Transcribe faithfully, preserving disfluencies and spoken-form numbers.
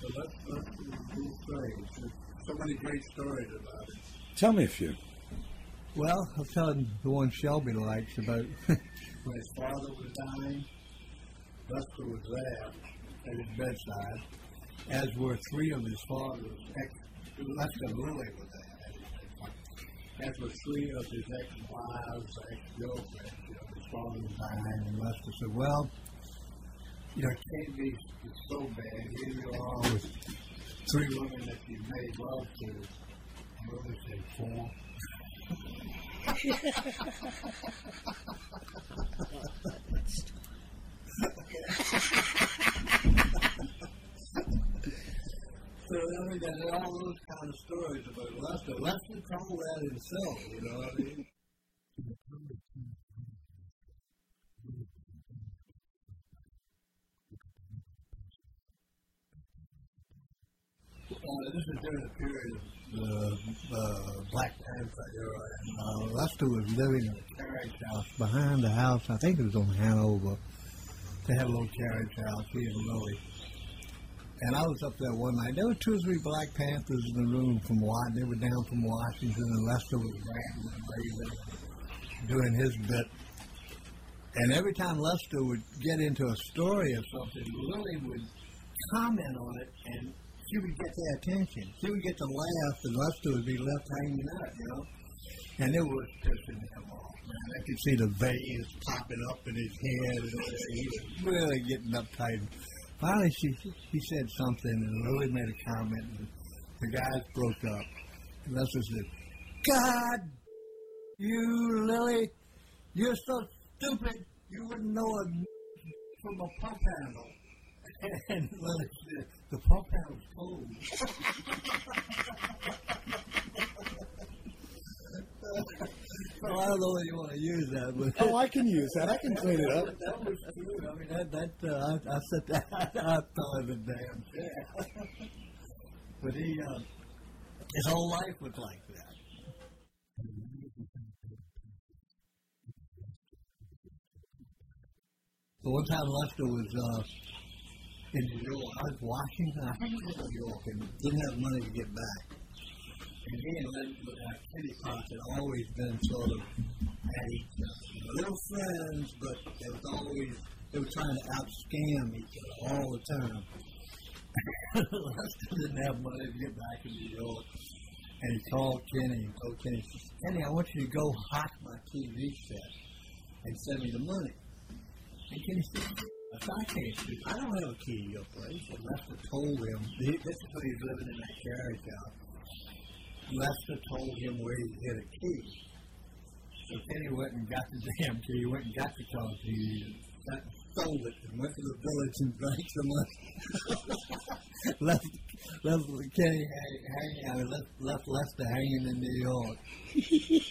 So let's, let's do stories. There's so many great stories about it. Tell me a few. Well, I'll tell the one Shelby likes about when his father was dying. Lester was there at his bedside, as were three of his father's ex. Lester and Lily were there at his bedside, as were three of his ex-wives, ex-girlfriends. You know, his father was dying, and Lester said, "Well, you know, it can't be so bad. Here you are with three women that you made love to." And Lily said, "Four." So I mean, there are all those kind of stories about Lester. Lester told that himself, you know what I mean? Uh, this is during the period of the uh, Black Panther era, and uh, Lester was living in a carriage house behind the house. I think it was on Hanover. They had a little carriage house, he and Lily. And I was up there one night. There were two or three Black Panthers in the room from Washington. They were down from Washington, and Lester was ranting and raving, doing his bit. And every time Lester would get into a story or something, Lily would comment on it, and she would get their attention. She would get to laugh, and Lester would be left hanging out, you know. And it was pissing him off, man. I could see the veins popping up in his head, and he was really getting uptight. Finally, she he said something, and Lily made a comment, and the guys broke up. And Lester said, "God, you, Lily, you're so stupid, you wouldn't know a from a pump handle." And Lily said, "The pump handle's cold." Well, I don't know whether you want to use that, but Oh, I can use that. I can clean it up. That was true. I mean, that, that uh, I, I said that. I thought of it damn chair. But he, uh, his whole life was like that. So one time Lester was uh, in New York. I was Washington. I think he was in New York and didn't have money to get back. And he and uh, Kenny Potts had always been sort of at each other. They were friends, but they was always, they were trying to out-scam each other all the time. Lester didn't have money to get back in New York. And he called Kenny and told Kenny, he said, "Kenny, I want you to go hack my T V set and send me the money." And Kenny said, "I can't do I don't have a key to your place." And Lester told him, this is when he was living in that carriage house. Lester told him where he hid a key. So Kenny went and got the damn key. He went and got the car key and stole it and went to the village and drank some money. left, left Kenny hanging, I mean, left, left Lester hanging in New York.